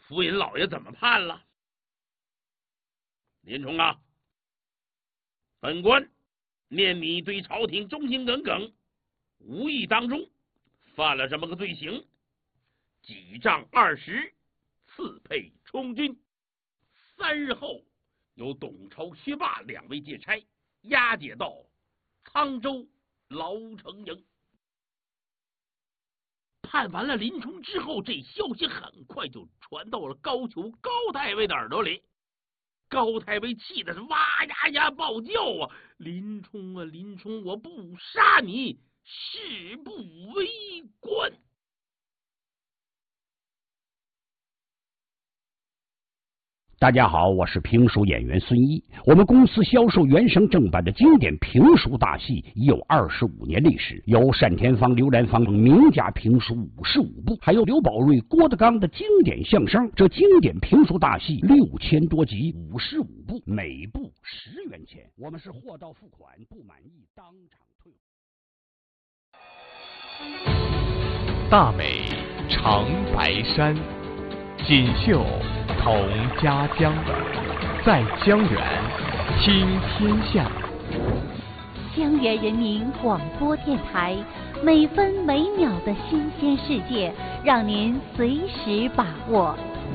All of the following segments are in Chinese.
福尹老爷怎么判了？林冲啊，本官念你对朝廷忠心耿耿，无意当中犯了这么个罪行，举杖20，赐配充军。3日后，由董超、薛霸2位借差押解到沧州牢城营。判完了林冲之后，这消息很快就传到了高俅高太尉的耳朵里。高太尉气的是哇呀呀暴叫啊！林冲啊，林冲，我不杀你，誓不为官。 大家好，我是评书演员孙一。我们公司销售原声正版的经典评书大戏已有25年历史，有单田芳、刘兰芳名家评书55部，还有刘宝瑞、郭德纲的经典相声。这经典评书大戏6000多集，55部，每部10元钱。我们是货到付款，不满意当场退。 大美长白山，锦绣同家乡，在江源听天下。 江源人民广播电台，每分每秒的新鲜世界，让您随时把握。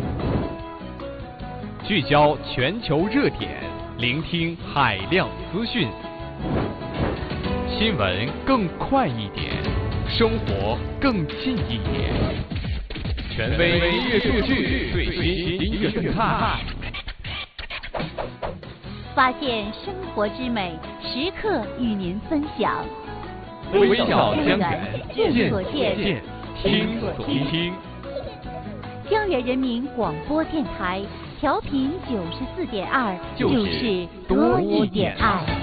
聚焦全球热点，聆听海量资讯，新闻更快一点，生活更近一点。权威音乐数据，最新音乐动态， 发现生活之美，时刻与您分享。 微笑江源， 见所见， 听所听。 江源人民广播电台，调频94.2，就是多一点爱。